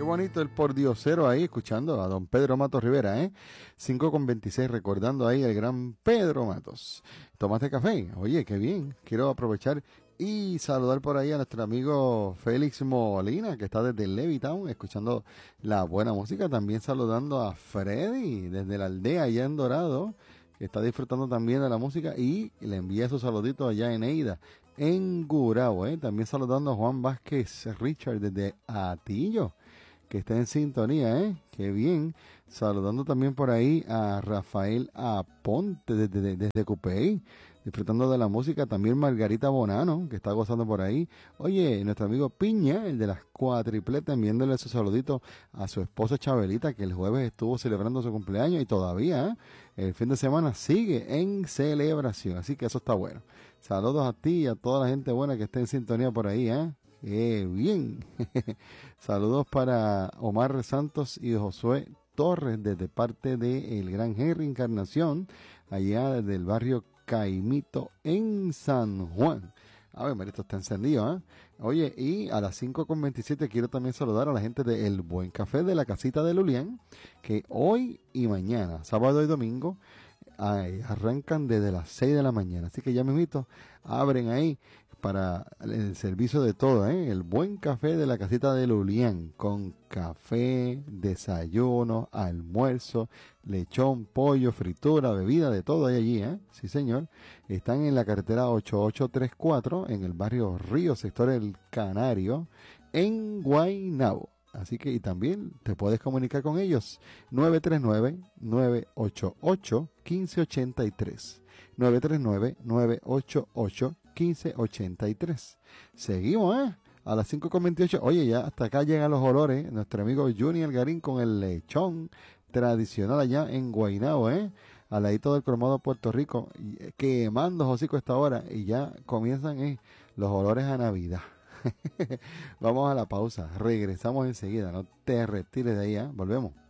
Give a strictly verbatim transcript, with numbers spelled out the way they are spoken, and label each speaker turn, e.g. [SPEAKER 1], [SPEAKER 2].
[SPEAKER 1] bonito el pordiosero ahí, escuchando a don Pedro Matos Rivera, ¿eh? cinco con veintiséis, recordando ahí al gran Pedro Matos. ¿Tomaste café? Oye, qué bien. Quiero aprovechar y saludar por ahí a nuestro amigo Félix Molina, que está desde Levittown, escuchando la buena música. También saludando a Freddy, desde la aldea allá en Dorado, que está disfrutando también de la música. Y le envía sus saluditos allá en Eida, en Gurabo, ¿eh? También saludando a Juan Vázquez Richard desde Atillo, que está en sintonía, ¿eh? Qué bien. Saludando también por ahí a Rafael Aponte desde, desde, desde Cupey, disfrutando de la música. También Margarita Bonano, que está gozando por ahí. Oye, nuestro amigo Piña, el de las cuatripletas, enviándole su saludito a su esposa Chabelita, que el jueves estuvo celebrando su cumpleaños y todavía, ¿eh? El fin de semana sigue en celebración, así que eso está bueno. Saludos a ti y a toda la gente buena que esté en sintonía por ahí, ¿eh? ¡Qué bien! Saludos para Omar Santos y Josué Torres desde parte de el gran Henry Encarnación, allá desde el barrio Caimito en San Juan. A ver, Marito, está encendido, ¿eh? Oye, y a las cinco con veintisiete quiero también saludar a la gente de El Buen Café de la Casita de Lulián, que hoy y mañana, sábado y domingo, ay, arrancan desde las seis de la mañana. Así que ya mismito, abren ahí para el servicio de todo, ¿eh? El Buen Café de la Casita de Lulián, con café, desayuno, almuerzo, lechón, pollo, fritura, bebida, de todo hay allí, ¿eh? Sí, señor. Están en la carretera ocho ocho tres cuatro, en el barrio Río, sector El Canario, en Guaynabo. Así que, y también te puedes comunicar con ellos, nueve tres nueve, nueve ocho ocho, uno cinco ocho tres, nueve tres nueve, nueve ocho ocho, uno cinco ocho tres. Seguimos, ¿eh? A las cinco con veintiocho. Oye, ya hasta acá llegan los olores. Nuestro amigo Junior Garín con el lechón tradicional allá en Guaynabo, ¿eh? Al ladito del cromado Puerto Rico, quemando hocico esta hora. Y ya comienzan eh, los olores a Navidad. Vamos a la pausa. Regresamos enseguida. No te retires de ahí, ¿eh? Volvemos.